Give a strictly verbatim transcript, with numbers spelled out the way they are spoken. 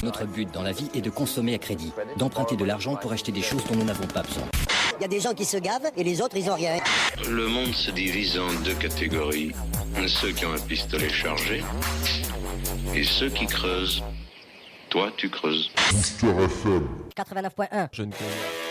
Notre but dans la vie est de consommer à crédit, d'emprunter de l'argent pour acheter des choses dont nous n'avons pas besoin. Il y a des gens qui se gavent et les autres, ils ont rien. Le monde se divise en deux catégories. Ceux qui ont un pistolet chargé et ceux qui creusent. Toi, tu creuses. quatre-vingt-neuf point un. Jeune Ken.